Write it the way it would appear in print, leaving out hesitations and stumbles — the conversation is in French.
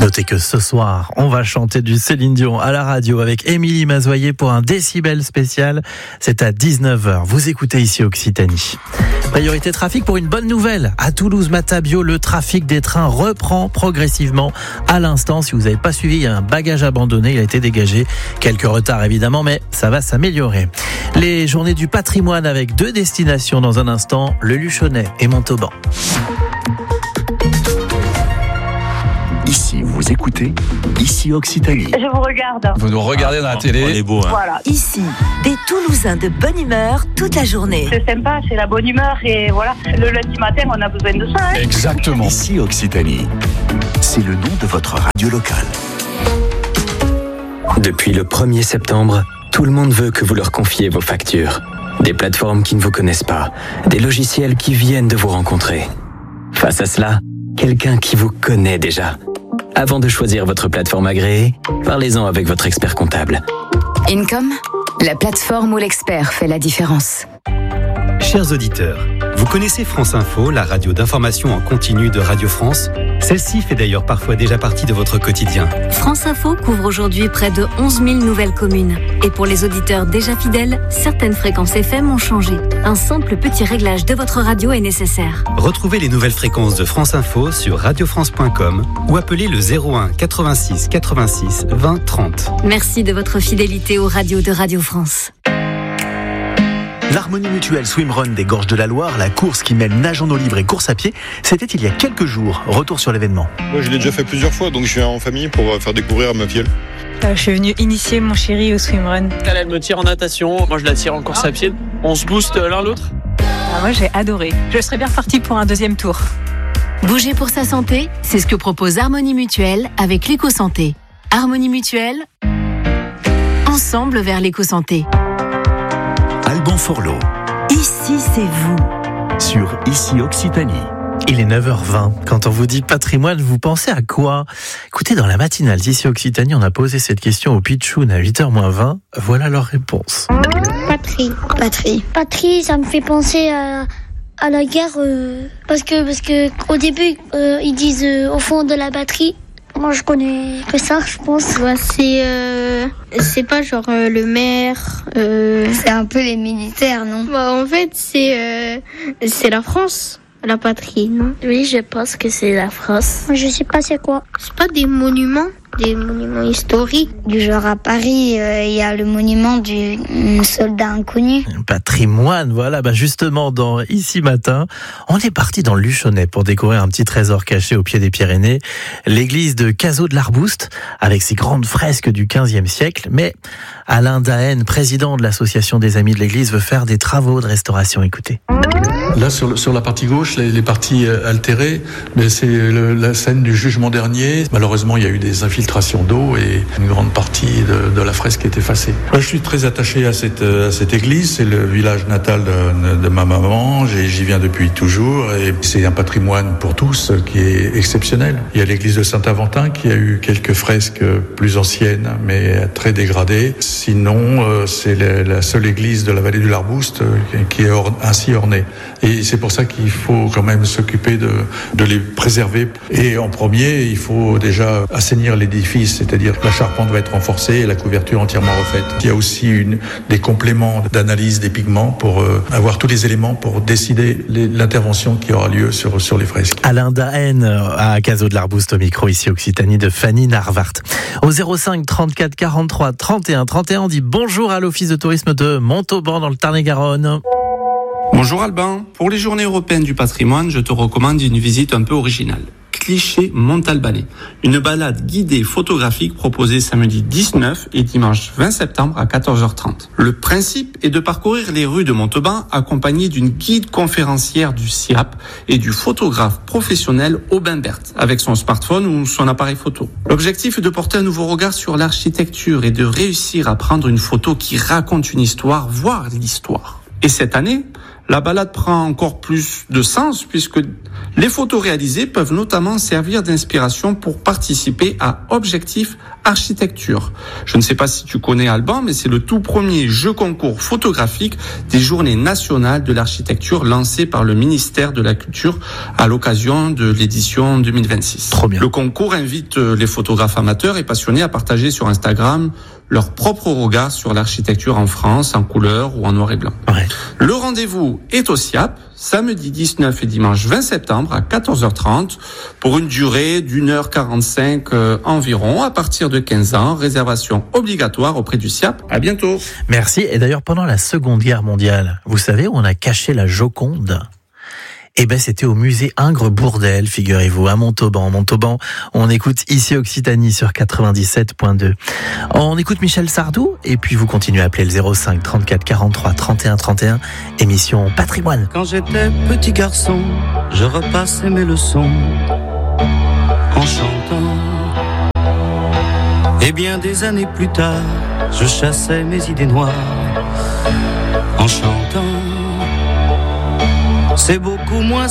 Notez que ce soir, on va chanter du Céline Dion à la radio avec Émilie Mazoyer pour un décibel spécial. C'est à 19h. Vous écoutez ici Occitanie. Priorité trafic pour une bonne nouvelle. À Toulouse-Matabio, le trafic des trains reprend progressivement à l'instant. Si vous n'avez pas suivi, il y a un bagage abandonné. Il a été dégagé. Quelques retards évidemment, mais ça va s'améliorer. Les journées du patrimoine avec 2 destinations dans un instant, le Luchonnais et Montauban. Ici, vous écoutez, ici Occitanie. Je vous regarde. Vous nous regardez dans la télé. On est beau, hein. Voilà. Ici, des Toulousains de bonne humeur toute la journée. C'est sympa, c'est la bonne humeur et voilà. Le lundi matin, on a besoin de ça. Hein. Exactement. Ici Occitanie, c'est le nom de votre radio locale. Depuis le 1er septembre, tout le monde veut que vous leur confiez vos factures. Des plateformes qui ne vous connaissent pas, des logiciels qui viennent de vous rencontrer. Face à cela, quelqu'un qui vous connaît déjà. Avant de choisir votre plateforme agréée, parlez-en avec votre expert comptable. Income, la plateforme où l'expert fait la différence. Chers auditeurs, vous connaissez France Info, la radio d'information en continu de Radio France? Celle-ci fait d'ailleurs parfois déjà partie de votre quotidien. France Info couvre aujourd'hui près de 11 000 nouvelles communes. Et pour les auditeurs déjà fidèles, certaines fréquences FM ont changé. Un simple petit réglage de votre radio est nécessaire. Retrouvez les nouvelles fréquences de France Info sur radiofrance.com ou appelez le 01 86 86 20 30. Merci de votre fidélité aux radios de Radio France. L'Harmonie Mutuelle Swimrun des Gorges de la Loire, la course qui mêle nage en eau libre et course à pied, c'était il y a quelques jours. Retour sur l'événement. Moi, je l'ai déjà fait plusieurs fois, donc je viens en famille pour faire découvrir à ma fille. Je suis venue initier mon chéri au swimrun. Elle me tire en natation, moi je la tire en course à pied. On se booste l'un l'autre. Moi j'ai adoré. Je serais bien repartie pour un deuxième tour. Bouger pour sa santé, c'est ce que propose Harmonie Mutuelle avec l'éco-santé. Harmonie Mutuelle, ensemble vers l'éco-santé. Alban Forlot. Ici, c'est vous. Sur Ici Occitanie. Il est 9h20. Quand on vous dit patrimoine, vous pensez à quoi? Écoutez, dans la matinale d'Ici Occitanie, on a posé cette question au Pitchoun à 8h-20. Voilà leur réponse. Patrie, ça me fait penser à la guerre parce que au début, ils disent au fond de la batterie. Moi, je connais que ça, je pense. C'est pas genre le maire. C'est un peu les militaires, non? En fait, c'est la France, la patrie, non? Oui, je pense que c'est la France. Je sais pas c'est quoi. C'est pas des monuments historiques. Du genre à Paris, il y a le monument du soldat inconnu. Patrimoine, voilà. Justement, dans Ici Matin, on est parti dans le Luchonnais pour découvrir un petit trésor caché au pied des Pyrénées, l'église de Cazaux de l'Arbouste, avec ses grandes fresques du XVe siècle. Mais Alain Dahen, président de l'association des Amis de l'Église, veut faire des travaux de restauration. Écoutez. Là, sur la partie gauche, les parties altérées, mais c'est la scène du jugement dernier. Malheureusement, il y a eu des infiltrations d'eau et une grande partie de la fresque est effacée. Moi, je suis très attaché à cette église. C'est le village natal de ma maman. J'y viens depuis toujours et c'est un patrimoine pour tous qui est exceptionnel. Il y a l'église de Saint-Aventin qui a eu quelques fresques plus anciennes, mais très dégradées. Sinon, c'est la seule église de la vallée du Larbouste qui est ainsi ornée. Et c'est pour ça qu'il faut quand même s'occuper de les préserver. Et en premier, il faut déjà assainir l'édifice, c'est-à-dire que la charpente va être renforcée et la couverture entièrement refaite. Il y a aussi des compléments d'analyse des pigments pour avoir tous les éléments pour décider l'intervention qui aura lieu sur les fresques. Alain Dahen à Cazaux de l'Arbouste au micro ici Occitanie de Fanny Narvart. Au 05 34 43 31 31, on dit bonjour à l'Office de tourisme de Montauban dans le Tarn-et-Garonne. Bonjour Albin, pour les journées européennes du patrimoine, je te recommande une visite un peu originale. Clichy-Montalbanais, une balade guidée photographique proposée samedi 19 et dimanche 20 septembre à 14h30. Le principe est de parcourir les rues de Montauban accompagné d'une guide conférencière du SIAP et du photographe professionnel Aubin Berthe avec son smartphone ou son appareil photo. L'objectif est de porter un nouveau regard sur l'architecture et de réussir à prendre une photo qui raconte une histoire, voire l'histoire. Et cette année, la balade prend encore plus de sens puisque les photos réalisées peuvent notamment servir d'inspiration pour participer à Objectif architecture. Je ne sais pas si tu connais Alban, mais c'est le tout premier jeu concours photographique des Journées nationales de l'architecture lancé par le ministère de la Culture à l'occasion de l'édition 2026. Trop bien. Le concours invite les photographes amateurs et passionnés à partager sur Instagram leur propre regard sur l'architecture en France, en couleur ou en noir et blanc. Ouais. Le rendez-vous est au SIAP, samedi 19 et dimanche 20 septembre à 14h30 pour une durée d'1h45 environ à partir de 15 ans. Réservation obligatoire auprès du SIAP. À bientôt. Merci. Et d'ailleurs, pendant la Seconde Guerre mondiale, vous savez où on a caché la Joconde ? Eh ben, c'était au musée Ingres-Bourdelle, figurez-vous, à Montauban. Montauban, on écoute ici Occitanie sur 97.2. On écoute Michel Sardou, et puis vous continuez à appeler le 05 34 43 31 31, émission Patrimoine. Quand j'étais petit garçon, je repassais mes leçons en chantant. Et bien des années plus tard, je chassais mes idées noires en chantant. C'est beaucoup moins